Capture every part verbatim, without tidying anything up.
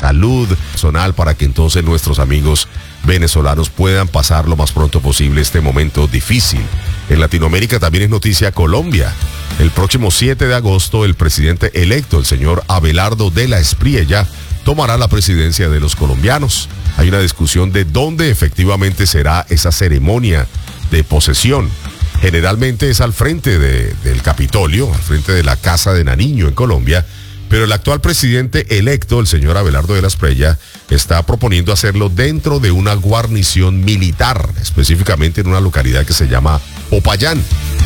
salud personal para que entonces nuestros amigos venezolanos puedan pasar lo más pronto posible este momento difícil. En Latinoamérica también es noticia Colombia. El próximo siete de agosto el presidente electo, el señor Abelardo de la Espriella, tomará la presidencia de los colombianos. Hay una discusión de dónde efectivamente será esa ceremonia de posesión. Generalmente es al frente de, del Capitolio, al frente de la Casa de Nariño en Colombia, pero el actual presidente electo, el señor Abelardo de la Espriella, está proponiendo hacerlo dentro de una guarnición militar, específicamente en una localidad que se llama Popayán.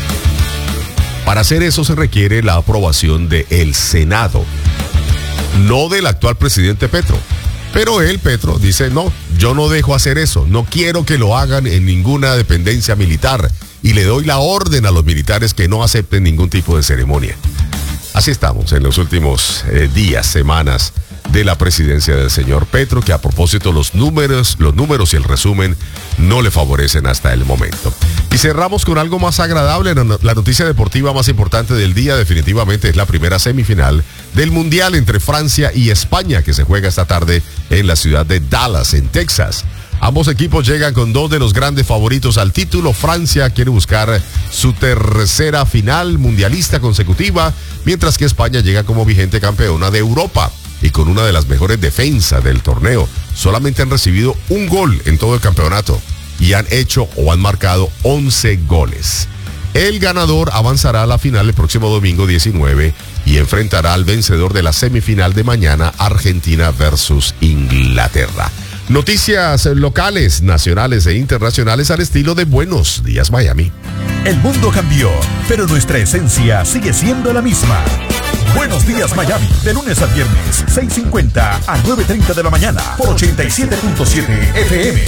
Para hacer eso se requiere la aprobación del Senado, no del actual presidente Petro. Pero él, Petro, dice, no, yo no dejo hacer eso, no quiero que lo hagan en ninguna dependencia militar y le doy la orden a los militares que no acepten ningún tipo de ceremonia. Así estamos en los últimos eh, días, semanas de la presidencia del señor Petro, que a propósito los números, los números y el resumen no le favorecen hasta el momento. Y cerramos con algo más agradable. La noticia deportiva más importante del día definitivamente es la primera semifinal del Mundial entre Francia y España, que se juega esta tarde en la ciudad de Dallas, en Texas. Ambos equipos llegan con dos de los grandes favoritos al título. Francia quiere buscar su tercera final mundialista consecutiva, mientras que España llega como vigente campeona de Europa y con una de las mejores defensas del torneo. Solamente han recibido un gol en todo el campeonato y han hecho o han marcado once goles. El ganador avanzará a la final el próximo domingo diecinueve y enfrentará al vencedor de la semifinal de mañana, Argentina versus Inglaterra. Noticias locales, nacionales e internacionales al estilo de Buenos Días Miami. El mundo cambió, pero nuestra esencia sigue siendo la misma. Buenos Días Miami, de lunes a viernes, seis cincuenta a nueve treinta de la mañana, por ochenta y siete punto siete F M.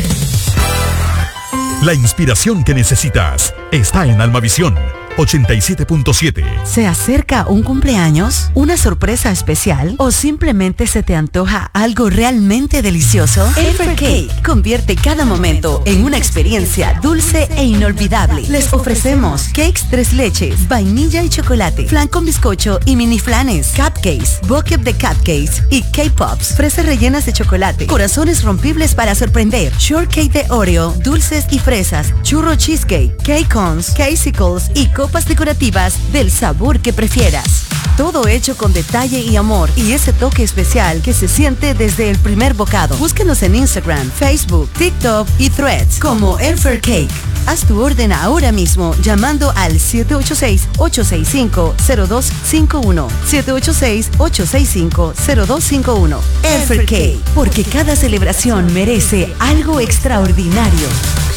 La inspiración que necesitas está en Almavisión. ochenta y siete punto siete. ¿Se acerca un cumpleaños, una sorpresa especial o simplemente se te antoja algo realmente delicioso? Elfer Cake convierte cada momento en una experiencia dulce e inolvidable. Les ofrecemos cakes tres leches, vainilla y chocolate, flan con bizcocho y mini flanes, cupcakes, bucket de cupcakes y K-Pops, fresas rellenas de chocolate, corazones rompibles para sorprender, shortcake de Oreo, dulces y fresas, churro cheesecake, cake cones, casicles y copas decorativas del sabor que prefieras. Todo hecho con detalle y amor y ese toque especial que se siente desde el primer bocado. Búsquenos en Instagram, Facebook, TikTok y Threads como Elfer Cake. Haz tu orden ahora mismo llamando al siete ocho seis, ocho seis cinco, cero dos cinco uno. siete ocho seis, ocho seis cinco, cero dos cinco uno. Elfer Cake, porque cada celebración merece algo extraordinario.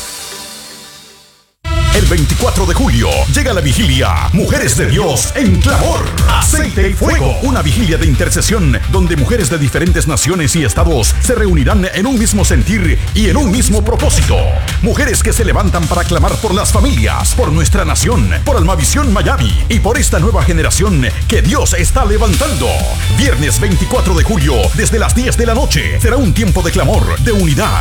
El veinticuatro de julio llega la vigilia Mujeres de Dios en Clamor, Aceite y Fuego. Una vigilia de intercesión donde mujeres de diferentes naciones y estados se reunirán en un mismo sentir y en un mismo propósito. Mujeres que se levantan para clamar por las familias, por nuestra nación, por Almavisión Miami y por esta nueva generación que Dios está levantando. Viernes veinticuatro de julio, desde las diez de la noche, será un tiempo de clamor, de unidad,